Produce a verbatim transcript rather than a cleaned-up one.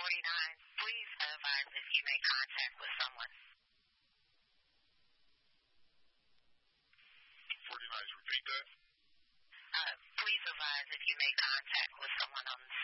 forty-nine, please advise if you make contact with someone. forty-nine, repeat that. Uh, please advise if you make contact with someone on the